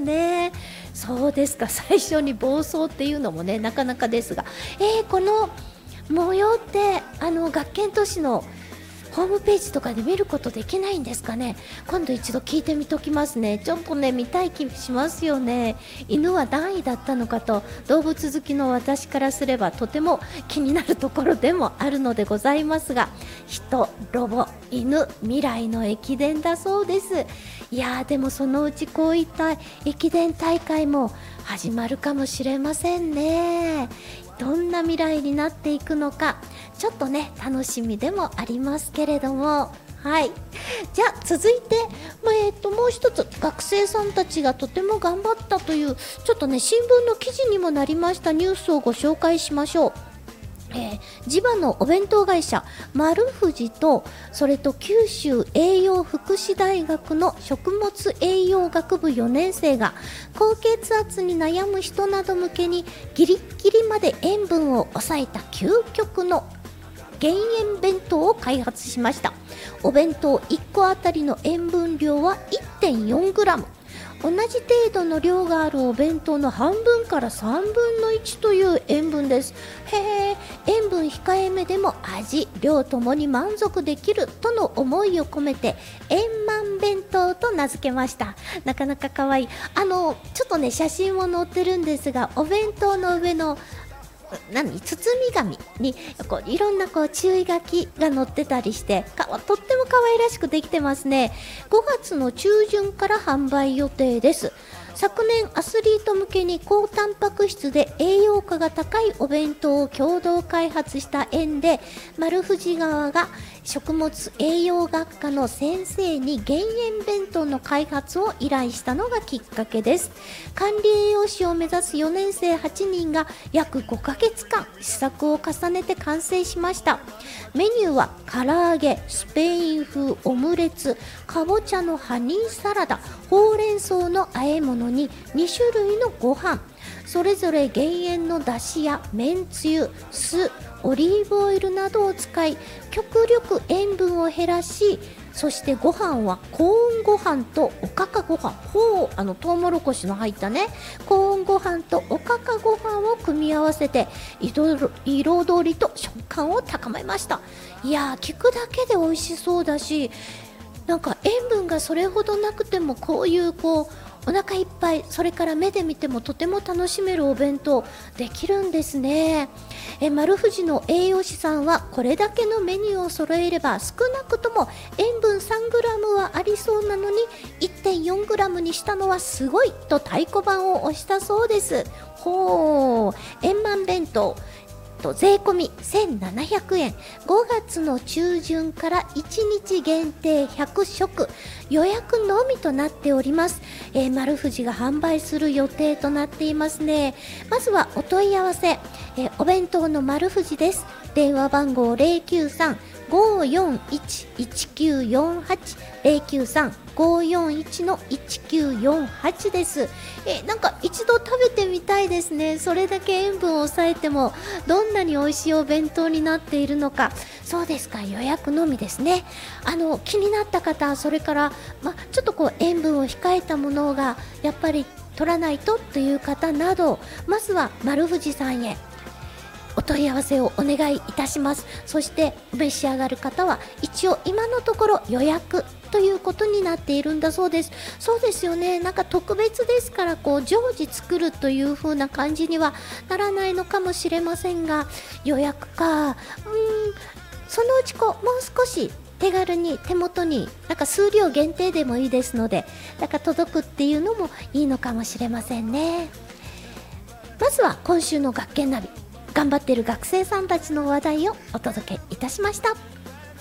ね。そうですか、最初に暴走っていうのもね、なかなかですが、この模様って学研都市のホームページとかで見ることできないんですかね。今度一度聞いてみときますね。ちょっとね見たい気しますよね。犬は何位だったのかと、動物好きの私からすればとても気になるところでもあるのでございますが、人、ロボ、犬、未来の駅伝だそうです。いやー、でもそのうちこういった駅伝大会も始まるかもしれませんね。どんな未来になっていくのか、ちょっとね楽しみでもありますけれども、はい。じゃあ続いて、もう一つ、学生さんたちがとても頑張ったというちょっとね新聞の記事にもなりましたニュースをご紹介しましょう。地場のお弁当会社丸藤と、それと九州栄養福祉大学の食物栄養学部4年生が、高血圧に悩む人など向けにギリッギリまで塩分を抑えた究極の減塩弁当を開発しました。お弁当1個あたりの塩分量は 1.4g、同じ程度の量があるお弁当の半分から3分の1という塩分です。塩分控えめでも味、量ともに満足できるとの思いを込めて円満弁当と名付けました。なかなか可愛い。ちょっとね写真も載ってるんですが、お弁当の上の包み紙にいろんな注意書きが載ってたりして、とっても可愛らしくできてますね。5月の中旬から販売予定です。昨年アスリート向けに高タンパク質で栄養価が高いお弁当を共同開発した縁で、丸藤側が食物栄養学科の先生に減塩弁当の開発を依頼したのがきっかけです。管理栄養士を目指す4年生8人が約5ヶ月間試作を重ねて完成しました。メニューは唐揚げ、スペイン風オムレツ、かぼちゃのハニーサラダ、ほうれん草の和え物に2種類のご飯、それぞれ減塩のだしやめんつゆ、酢、オリーブオイルなどを使い、極力塩分を減らし、そしてご飯はコーンご飯とおかかご飯、トウモロコシの入ったねコーンご飯とおかかご飯を組み合わせて彩りと食感を高めました。いやー、聞くだけで美味しそうだし、なんか塩分がそれほどなくてもこういうお腹いっぱい、それから目で見てもとても楽しめるお弁当できるんですね。丸藤の栄養士さんは、これだけのメニューを揃えれば少なくとも塩分 3g はありそうなのに 1.4g にしたのはすごいと太鼓判を押したそうです。円満弁当税込み1700円、5月の中旬から1日限定100食、予約のみとなっております。丸藤が販売する予定となっていますね。まずはお問い合わせ、お弁当の丸藤です。電話番号093-541-1948 093-541-1948です。なんか一度食べてみたいですね。それだけ塩分を抑えてもどんなに美味しいお弁当になっているのか。そうですか、予約のみですね。気になった方、それからちょっと塩分を控えたものがやっぱり取らないとという方など、まずは丸藤さんへお問い合わせをお願いいたします。そして召し上がる方は一応今のところ予約ということになっているんだそうです。そうですよね。なんか特別ですから常時作るという風な感じにはならないのかもしれませんが、予約か、そのうちもう少し手軽に手元に数量限定でもいいですので、届くっていうのもいいのかもしれませんね。まずは今週の学研ナビ、頑張っている学生さんたちの話題をお届けいたしました。